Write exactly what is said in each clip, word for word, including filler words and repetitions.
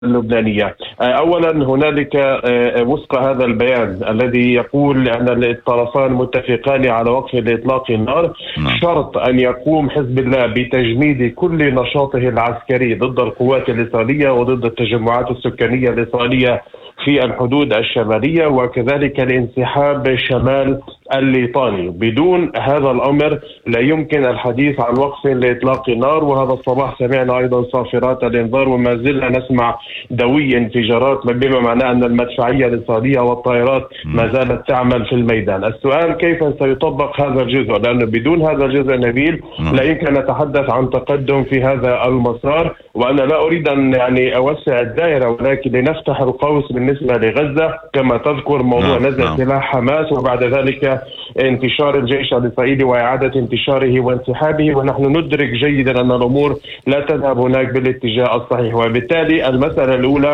اللبنانية. أولا هنالك وفق هذا البيان الذي يقول أن الطرفان متفقان على وقف إطلاق النار، شرط أن يقوم حزب الله بتجميد كل نشاطه العسكري ضد القوات الإسرائيلية وضد التجمعات السكانية الإسرائيلية في الحدود الشمالية، وكذلك الانسحاب شمال الليطاني. بدون هذا الأمر لا يمكن الحديث عن وقف لإطلاق النار. وهذا الصباح سمعنا أيضا صافرات الإنذار وما زلنا نسمع دوي انفجارات، بما معناه أن المدفعية الإسرائيلية والطائرات ما زالت تعمل في الميدان. السؤال كيف سيطبق هذا الجزء؟ لأنه بدون هذا الجزء نبيل لا يمكن نتحدث عن تقدم في هذا المسار. وأنا لا أريد أن يعني أوسع الدائرة، ولكن لنفتح القوس بالنسبة لغزة. كما تذكر موضوع نزع سلاح حماس وبعد ذلك انتشار الجيش الإسرائيلي وإعادة انتشاره وانسحابه، ونحن ندرك جيدا أن الأمور لا تذهب هناك بالاتجاه الصحيح. وبالتالي المسألة الأولى،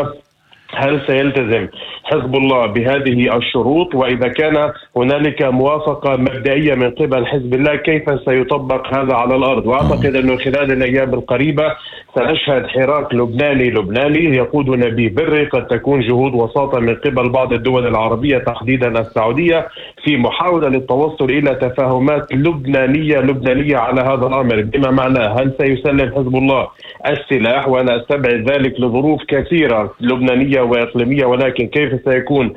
هل سيلتزم حزب الله بهذه الشروط؟ وإذا كان هنالك موافقة مبدئية من قبل حزب الله كيف سيطبق هذا على الأرض؟ وأعتقد أنه خلال الأيام القريبة سنشهد حراك لبناني لبناني يقودنا به بري، قد تكون جهود وساطة من قبل بعض الدول العربية تحديدا السعودية في محاولة للتوصل إلى تفاهمات لبنانية لبنانية على هذا الأمر. بما معناه هل سيسلم حزب الله السلاح؟ وأنا أستبعد ذلك لظروف كثيرة لبنانية وإقليمية، ولكن كيف سيكون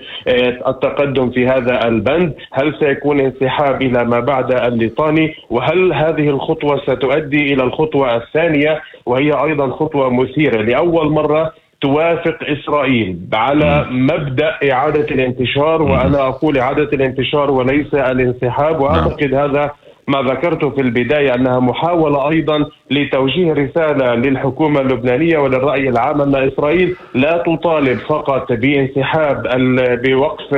التقدم في هذا البند؟ هل سيكون انسحاب إلى ما بعد الليطاني؟ وهل هذه الخطوة ستؤدي إلى الخطوة الثانية وهي أيضا خطوة مثيرة؟ لأول مرة توافق إسرائيل على مبدأ إعادة الانتشار، وأنا أقول إعادة الانتشار وليس الانسحاب. وأعتقد هذا ما ذكرته في البداية أنها محاولة أيضا لتوجيه رسالة للحكومة اللبنانية وللرأي العام أن إسرائيل لا تطالب فقط بانسحاب بوقف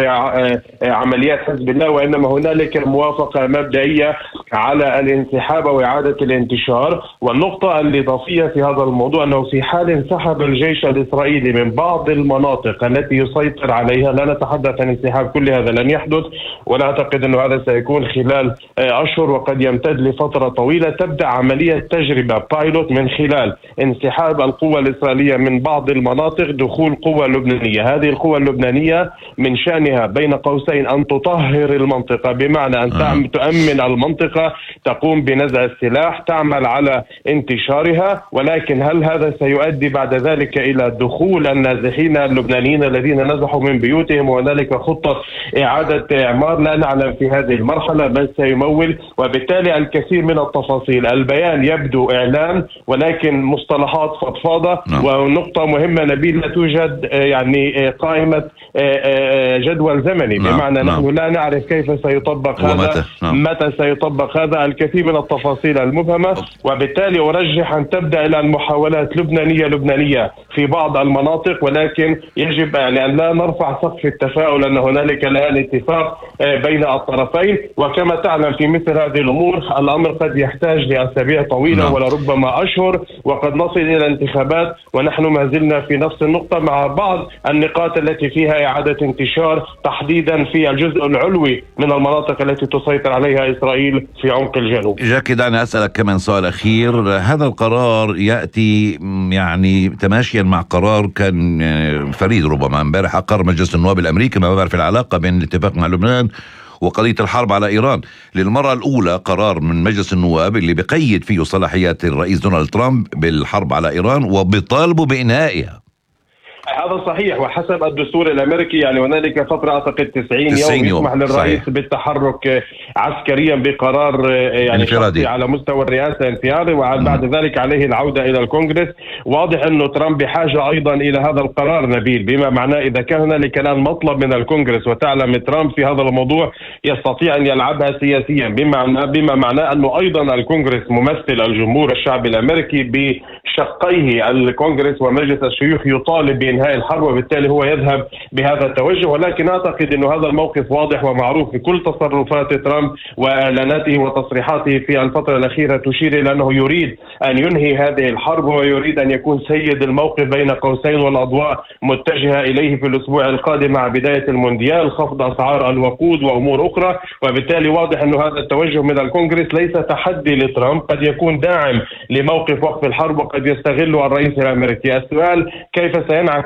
عمليات حزب الله، وإنما هنالك موافقة مبدئية على الانسحاب وإعادة الانتشار. والنقطة الإضافية في هذا الموضوع أنه في حال انسحب الجيش الإسرائيلي من بعض المناطق التي يسيطر عليها، لا نتحدث عن انسحاب كل هذا لن يحدث، ولا أعتقد أنه هذا سيكون خلال أشهر وقد يمتد لفترة طويلة. تبدأ عملية تجربة بايلوت من خلال انسحاب القوى الإسرائيلية من بعض المناطق، دخول قوى لبنانية. هذه القوى اللبنانية من شأنها بين قوسين أن تطهر المنطقة، بمعنى أن آه. تؤمن المنطقة، تقوم بنزع السلاح، تعمل على انتشارها. ولكن هل هذا سيؤدي بعد ذلك إلى دخول النازحين اللبنانيين الذين نزحوا من بيوتهم وهنالك خطة إعادة إعمار؟ لا نعلم في هذه المرحلة من سيمول، وبالتالي الكثير من التفاصيل. البيان يبدو إعلان ولكن مصطلحات فضفاضة. نعم. ونقطة مهمة نبيل، لا توجد يعني قائمة جدول زمني. نعم. بمعنى نعم. نحن لا نعرف كيف سيطبق هذا، نعم. متى سيطبق هذا، الكثير من التفاصيل المبهمة. وبالتالي أرجح أن تبدأ إلى المحاولات لبنانية لبنانية في بعض المناطق، ولكن يجب يعني أن لا نرفع سقف التفاؤل أن هنالك الآن اتفاق بين الطرفين. وكما تعلم في مثل هذه الأمور الأمر قد يحتاج لأسابيع طويلة. نعم. ولربما أشهر، وقد نصل إلى انتخابات ونحن ما زلنا في نفس النقطة، مع بعض النقاط التي فيها إعادة انتشار تحديدا في الجزء العلوي من المناطق التي تسيطر عليها إسرائيل في عمق الجنوب. جاكي، دعني أسألك كمان سؤال أخير. هذا القرار يأتي يعني تماشيا مع قرار كان فريد ربما امبارح أقر مجلس النواب الأمريكي ما بعرف العلاقة بين الاتفاق مع لبنان وقضية الحرب على إيران. للمرة الأولى قرار من مجلس النواب اللي بقيد فيه صلاحيات الرئيس دونالد ترامب بالحرب على إيران وبيطالبوا بإنهائها. هذا صحيح، وحسب الدستور الامريكي يعني هنالك فتره اعتقد تسعين يوم يسمح للرئيس صحيح. بالتحرك عسكريا بقرار يعني شخصي على مستوى الرئاسه انفرادي، وبعد ذلك عليه العوده الى الكونغرس. واضح انه ترامب بحاجه ايضا الى هذا القرار نبيل، بما معناه اذا كان هنالك الان مطلب من الكونغرس، وتعلم ترامب في هذا الموضوع يستطيع ان يلعبها سياسيا، بما بما معناه انه ايضا الكونغرس ممثل الجمهور الشعبي الامريكي بشقيه الكونغرس ومجلس الشيوخ يطالب بإنهاء الحرب، وبالتالي هو يذهب بهذا التوجه. ولكن أعتقد أن هذا الموقف واضح ومعروف في كل تصرفات ترامب وإعلاناته وتصريحاته في الفترة الأخيرة تشير إلى أنه يريد أن ينهي هذه الحرب ويريد أن يكون سيد الموقف بين قوسين، والأضواء متجهة إليه في الأسبوع القادم مع بداية المونديال، خفض أسعار الوقود وأمور أخرى. وبالتالي واضح أن هذا التوجه من الكونغرس ليس تحدي لترامب، قد يكون داعم لموقف وقف الحرب وقد يستغله الرئيس الأمريكي. السؤال كيف سينعكس